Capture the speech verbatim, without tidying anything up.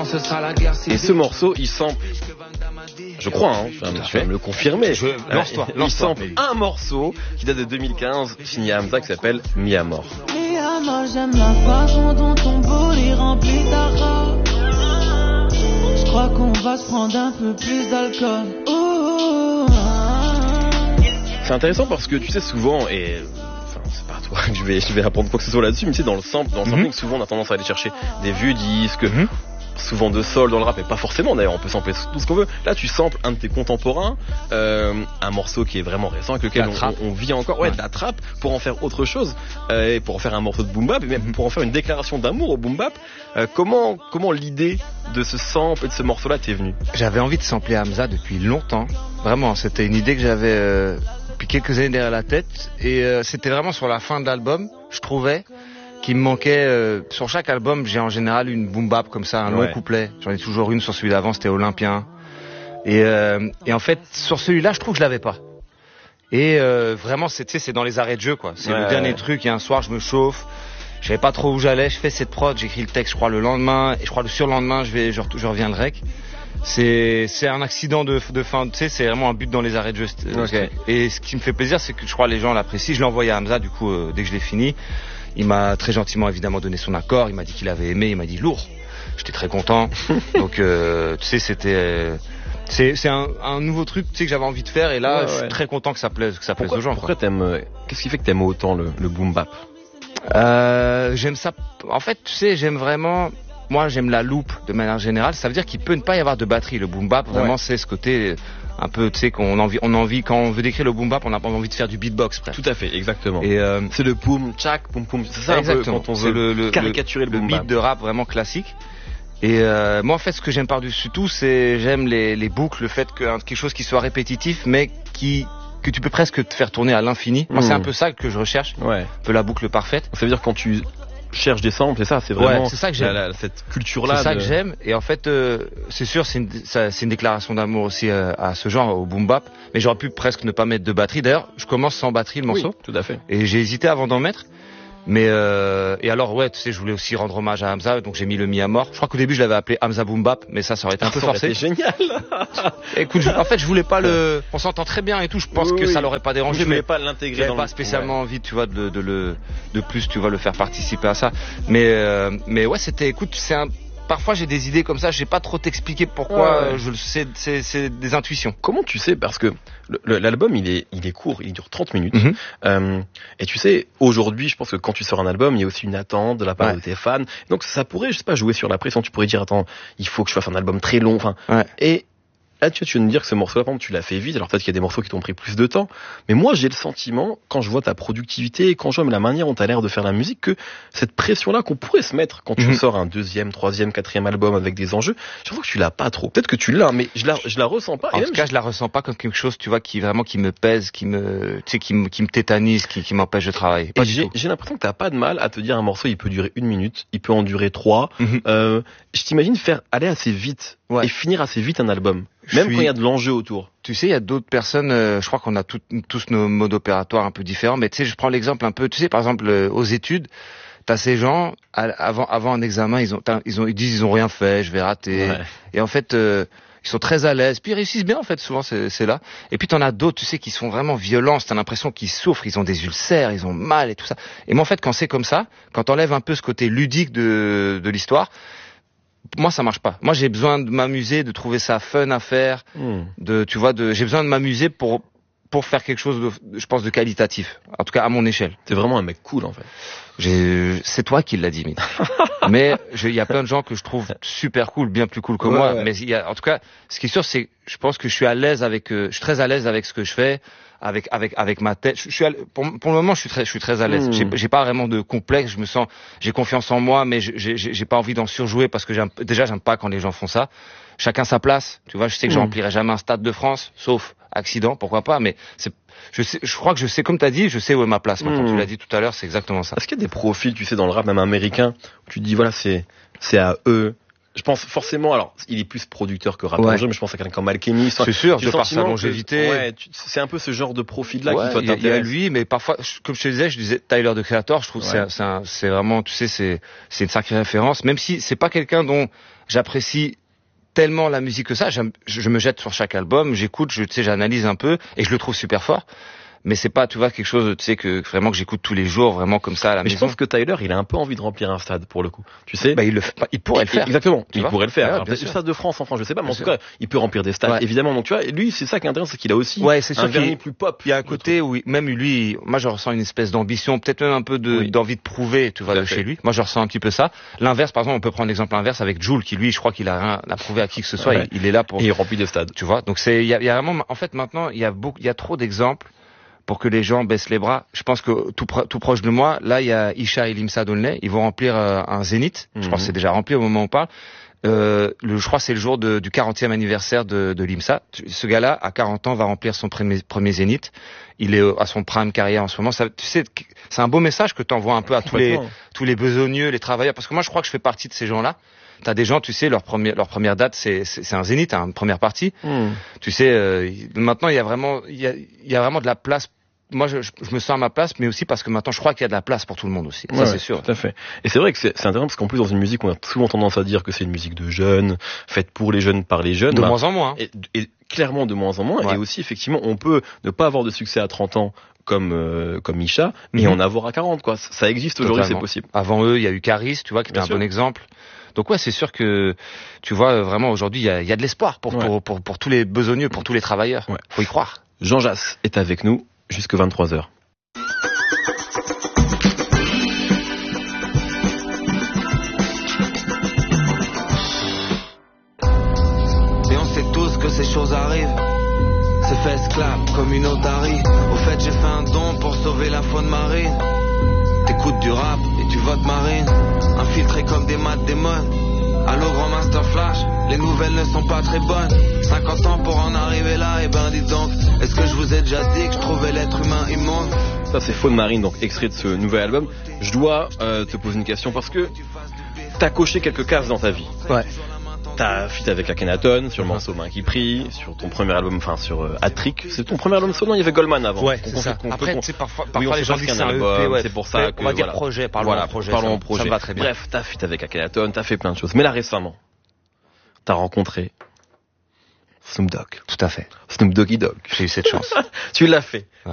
quand ce sera la guerre. Et ce morceau, il sample, je crois, hein, tu vas me, tu vas me le confirmer. Je, lance-toi, il lance-toi, sample mais... un morceau qui date de deux mille quinze, signé Hamza, qui s'appelle Mi Amor. Mi Amor, j'aime la façon dont ton body remplit ta robe. Je crois qu'on va se prendre un peu plus d'alcool. Ouh, c'est intéressant parce que tu sais souvent, et enfin c'est pas à toi que je vais, je vais apprendre quoi que ce soit là-dessus, mais tu sais dans le sample, dans le sampling, mm-hmm. souvent on a tendance à aller chercher des vieux disques, mm-hmm. souvent de soul dans le rap, et pas forcément d'ailleurs, on peut sampler tout ce qu'on veut. Là tu samples un de tes contemporains, euh, un morceau qui est vraiment récent, avec lequel on, on, on vit encore, ouais, ouais, de la trappe, pour en faire autre chose, euh, et pour en faire un morceau de boom bap, et même pour en faire une déclaration d'amour au boom bap. Euh, comment, comment l'idée de ce sample et de ce morceau-là t'est venue? J'avais envie de sampler Hamza depuis longtemps, vraiment, c'était une idée que j'avais euh, depuis quelques années derrière la tête, et euh, c'était vraiment sur la fin de l'album, je trouvais qu'il me manquait, euh, sur chaque album, j'ai en général une boom bap comme ça, un long ouais. couplet. J'en ai toujours une sur celui d'avant, c'était Olympien. Et, euh, et en fait, sur celui-là, je trouve que je l'avais pas. Et euh, vraiment, c'est, tu sais, c'est dans les arrêts de jeu, quoi. C'est ouais, le dernier ouais. truc. Et un soir, je me chauffe. Je savais pas trop où j'allais. Je fais cette prod, j'écris le texte, je crois, le lendemain. Et je crois le surlendemain, je vais, je, je reviens le rec. C'est, c'est un accident de, de fin, tu sais, c'est vraiment un but dans les arrêts de jeu. Okay. Et ce qui me fait plaisir, c'est que je crois les gens l'apprécient. Je l'ai envoyé à Hamza, du coup, euh, dès que je l'ai fini. Il m'a très gentiment évidemment donné son accord, il m'a dit qu'il avait aimé, il m'a dit lourd. J'étais très content. Donc euh, tu sais c'était euh, c'est c'est un, un nouveau truc tu sais que j'avais envie de faire et là ouais, je suis ouais. très content que ça plaise que ça pourquoi, plaise aux gens. Pourquoi quoi. t'aimes euh, qu'est-ce qui fait que t'aimes autant le, le boom bap? Euh, j'aime ça en fait, tu sais, j'aime vraiment moi j'aime la loupe de manière générale, ça veut dire qu'il peut ne pas y avoir de batterie. Le boom bap vraiment ouais. c'est ce côté un peu, tu sais, qu'on envie, on a envie, quand on veut décrire le boom bap, on a pas envie de faire du beatbox, presque. Tout à fait, exactement. Et euh, c'est le boom, tchak, boom, boom, c'est ça exactement. Un peu quand on veut le, le, caricaturer le, le, le beat bap. De rap vraiment classique. Et euh, moi, en fait, ce que j'aime par-dessus tout, c'est j'aime les, les boucles, le fait que quelque chose qui soit répétitif, mais qui que tu peux presque te faire tourner à l'infini. Moi, mmh. c'est un peu ça que je recherche, ouais. un peu la boucle parfaite. Ça veut dire quand tu cherche des samples, c'est ça, c'est vraiment ouais, c'est ça que j'aime. La, la, cette culture-là. C'est ça de... que j'aime. Et en fait, euh, c'est sûr, c'est une, ça, c'est une déclaration d'amour aussi euh, à ce genre, au boom bap. Mais j'aurais pu presque ne pas mettre de batterie. D'ailleurs, je commence sans batterie le morceau. Oui, tout à fait. Et j'ai hésité avant d'en mettre. Mais euh, et alors ouais, tu sais, je voulais aussi rendre hommage à Hamza, donc j'ai mis le Mi Amor. Je crois qu'au début je l'avais appelé Hamza Boom Bap, mais ça, ça aurait été un peu forcé. C'est génial. Écoute, je, en fait, je voulais pas le. On s'entend très bien et tout. Je pense oui, que oui. ça l'aurait pas dérangé. Je voulais pas l'intégrer. J'avais dans pas le... spécialement ouais. envie, tu vois, de, de le, de plus, tu vois, le faire participer à ça. Mais, euh, mais ouais, c'était. Écoute, c'est un. Parfois j'ai des idées comme ça, je sais pas trop t'expliquer pourquoi, ouais, ouais. je le sais, c'est, c'est des intuitions. Comment tu sais, parce que le, le, l'album il est, il est court, il dure trente minutes, mm-hmm. euh, et tu sais, aujourd'hui je pense que quand tu sors un album, il y a aussi une attente de la part ouais. de tes fans, donc ça pourrait, je sais pas, jouer sur la pression, tu pourrais dire attends, il faut que je fasse un album très long, enfin, ouais. et là tu viens de me dire que ce morceau-là, par exemple, tu l'as fait vite, alors peut-être qu'il y a des morceaux qui t'ont pris plus de temps, mais moi j'ai le sentiment, quand je vois ta productivité, et quand je vois la manière dont t'as l'air de faire la musique, que cette pression-là qu'on pourrait se mettre quand tu mmh. sors un deuxième, troisième, quatrième album avec des enjeux, je trouve que tu l'as pas trop. Peut-être que tu l'as, mais je la, je la ressens pas. En tout cas, je... je la ressens pas comme quelque chose, tu vois, qui vraiment qui me pèse, qui me, tu sais, qui me, qui me tétanise, qui, qui m'empêche de travailler. Pas et du j'ai, tout. j'ai l'impression que t'as pas de mal à te dire un morceau, il peut durer une minute, il peut en durer trois. Mmh. Euh, je t'imagine faire aller assez vite ouais. et finir assez vite un album. Même suis... quand il y a de l'enjeu autour. Tu sais, il y a d'autres personnes, euh, je crois qu'on a tout, tous nos modes opératoires un peu différents, mais tu sais, je prends l'exemple un peu, tu sais, par exemple, euh, aux études, t'as ces gens, à, avant, avant un examen, ils ont, ils ont, ils disent, ils ont rien fait, je vais rater. Ouais. Et en fait, euh, ils sont très à l'aise, puis ils réussissent bien, en fait, souvent, c'est, c'est là. Et puis t'en as d'autres, tu sais, qui sont vraiment violents, t'as l'impression qu'ils souffrent, ils ont des ulcères, ils ont mal et tout ça. Et moi, en fait, quand c'est comme ça, quand t'enlèves un peu ce côté ludique de, de l'histoire, moi ça marche pas. Moi j'ai besoin de m'amuser, de trouver ça fun à faire, mmh. de tu vois de j'ai besoin de m'amuser pour pour faire quelque chose de je pense de qualitatif. En tout cas à mon échelle. T'es vraiment un mec cool en fait. J'ai c'est toi qui l'as dit, Mid. Mais il y a plein de gens que je trouve super cool, bien plus cool que ouais, moi, ouais. mais il y a en tout cas ce qui est sûr c'est je pense que je suis à l'aise avec euh, je suis très à l'aise avec ce que je fais. Avec avec avec ma tête, je, je suis à, pour pour le moment je suis très je suis très à l'aise. Mmh. J'ai, j'ai pas vraiment de complexe, je me sens j'ai confiance en moi, mais j'ai j'ai, j'ai pas envie d'en surjouer parce que j'aime, déjà j'aime pas quand les gens font ça. Chacun sa place, tu vois. Je sais que mmh. je remplirai jamais un stade de France, sauf accident, pourquoi pas. Mais c'est je sais, je crois que je sais comme t'as dit, je sais où est ma place. Moi, mmh. Quand tu l'as dit tout à l'heure, c'est exactement ça. Est-ce qu'il y a des profils, tu sais, dans le rap même américain, où tu te dis voilà c'est c'est à eux Je pense forcément, alors il est plus producteur que rappeur, ouais. mais je pense à quelqu'un comme Alchemist. C'est sûr, de par sa longévité. Ouais, tu, c'est un peu ce genre de profil-là ouais, qui toi t'intéresse. Il y a lui, mais parfois, comme je te disais, je disais Tyler the Creator, je trouve ouais. que c'est, c'est, un, c'est vraiment, tu sais, c'est, c'est une sacrée référence, même si c'est pas quelqu'un dont j'apprécie tellement la musique que ça. Je, je me jette sur chaque album, j'écoute, je, tu sais, j'analyse un peu et je le trouve super fort. Mais c'est pas, tu vois, quelque chose, tu sais, que vraiment que j'écoute tous les jours, vraiment comme ça à la mais maison. Je pense que Tyler, il a un peu envie de remplir un stade pour le coup. Tu sais, bah il le, fait, il pourrait le faire. Exactement, tu il vois pourrait le faire. Ouais, alors, peut-être le stade de France, enfin, je sais pas, mais bien en tout sûr. cas, il peut remplir des stades, ouais. évidemment. Donc tu vois, lui, c'est ça qui est intéressant, c'est qu'il a aussi ouais, c'est un vernis plus pop. Il y a un côté où même lui, moi, je ressens une espèce d'ambition, peut-être même un peu de oui. d'envie de prouver, tu vois, de chez lui. Moi, je ressens un petit peu ça. L'inverse, par exemple, on peut prendre l'exemple inverse avec Jul, qui lui, je crois qu'il a rien à prouver à qui que ce soit. Ouais. Il, il est là pour. Et il remplit des stades. Tu vois. Donc c'est, il y a, il y a vraiment, en fait, maintenant, il y a beaucoup, il y a trop d'exemples pour que les gens baissent les bras. Je pense que tout, pro- tout proche de moi, là, il y a Isha et Limsa Dolnay. Ils vont remplir euh, un zénith. Mm-hmm. Je pense que c'est déjà rempli au moment où on parle. Euh, le, je crois que c'est le jour de, du quarantième anniversaire de, de Limsa. Ce gars-là, à quarante ans, va remplir son premier, premier zénith. Il est à son prime carrière en ce moment. Ça, tu sais, c'est un beau message que tu envoies un peu à tous les, tous les besogneux, les travailleurs. Parce que moi, je crois que je fais partie de ces gens-là. T'as des gens, tu sais, leur première, leur première date, c'est, c'est, c'est un zénith, hein, une première partie. Mm. Tu sais, euh, maintenant, il y a vraiment, il y a, il y a vraiment de la place. Moi, je, je me sens à ma place, mais aussi parce que maintenant, je crois qu'il y a de la place pour tout le monde aussi. Ça, ouais, c'est ouais, sûr. Tout à fait. Et c'est vrai que c'est, c'est intéressant parce qu'en plus, dans une musique, on a souvent tendance à dire que c'est une musique de jeunes, faite pour les jeunes, par les jeunes. De bah, moins en moins. Hein. Et, et clairement de moins en moins. Ouais. Et aussi, effectivement, on peut ne pas avoir de succès à trente ans comme euh, comme Isha, mais mm-hmm. en avoir à quarante, quoi. Ça existe aujourd'hui, Totalement. C'est possible. Avant eux, il y a eu Caris, tu vois, qui était un bon exemple. Donc ouais, c'est sûr que tu vois vraiment aujourd'hui, il y a, il y a de l'espoir pour, ouais. pour pour pour tous les besogneux, pour tous les travailleurs. Ouais. Faut y croire. Jean Jass est avec nous jusque vingt-trois heures. Et on sait tous que ces choses arrivent. C'est fait esclave comme une otarie. Au fait, j'ai fait un don pour sauver la faune marine. T'écoutes du rap et tu votes marine. Infiltré comme des maths démons. Allô grand master flash, les nouvelles ne sont pas très bonnes. cinquante ans pour en arriver là, et ben dis donc, est-ce que je vous ai déjà dit que je trouvais l'être humain immonde? Ça c'est Faune Marine, donc extrait de ce nouvel album. Je dois euh, te poser une question parce que t'as coché quelques cases dans ta vie. Ouais. T'as feat avec Akhenaton sur le morceau Main qui prie, sur ton premier album, enfin sur euh, Hat-Trick. C'est ton premier album solo, non, il y avait Goldman avant. Ouais, c'est ça. Après, tu sais, parfois, parfois oui, les gens disent c'est un album, E P, ouais. C'est pour ça que, on va dire voilà. projet, parlons voilà, en projet. Parlons ça, en projet. Ça me va très bien. Bref, t'as feat avec Akhenaton, t'as fait plein de choses. Mais là, récemment, t'as rencontré Snoop Dogg. Tout à fait. Snoop Doggy Dogg. J'ai eu cette chance. Tu l'as fait. Ouais.